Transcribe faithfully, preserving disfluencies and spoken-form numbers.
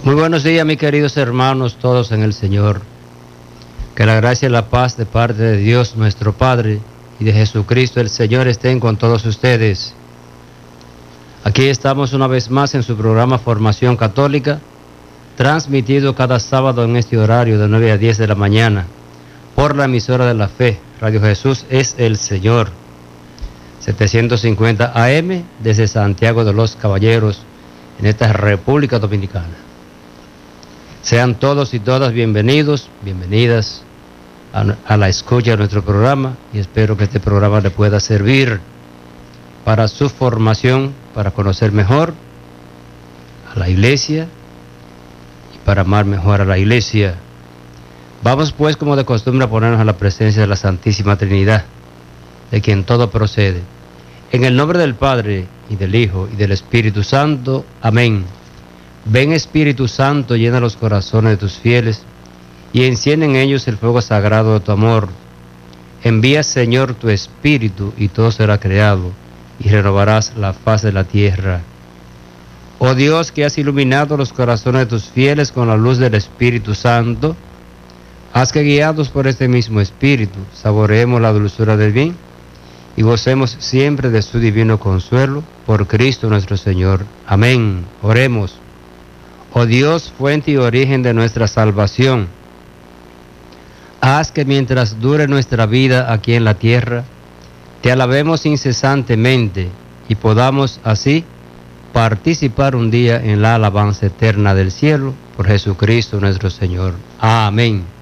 Muy buenos días, mis queridos hermanos, todos en el Señor. Que la gracia y la paz de parte de Dios nuestro Padre y de Jesucristo el Señor estén con todos ustedes. Aquí estamos una vez más en su programa Formación Católica, transmitido cada sábado en este horario de nueve a diez de la mañana por la emisora de la fe, Radio Jesús es el Señor, setecientos cincuenta A M desde Santiago de los Caballeros, en esta República Dominicana. Sean todos y todas bienvenidos, bienvenidas a, a la escucha de nuestro programa, y espero que este programa le pueda servir para su formación, para conocer mejor a la iglesia y para amar mejor a la iglesia. Vamos pues, como de costumbre, a ponernos a la presencia de la Santísima Trinidad, de quien todo procede. En el nombre del Padre, y del Hijo, y del Espíritu Santo. Amén. Ven, Espíritu Santo, llena los corazones de tus fieles, y enciende en ellos el fuego sagrado de tu amor. Envía, Señor, tu Espíritu, y todo será creado, y renovarás la faz de la tierra. Oh Dios, que has iluminado los corazones de tus fieles con la luz del Espíritu Santo, haz que, guiados por este mismo Espíritu, saboreemos la dulzura del bien, y gocemos siempre de su divino consuelo, por Cristo nuestro Señor. Amén. Oremos. Oh Dios, fuente y origen de nuestra salvación, haz que mientras dure nuestra vida aquí en la tierra, te alabemos incesantemente y podamos así participar un día en la alabanza eterna del cielo, por Jesucristo nuestro Señor. Amén.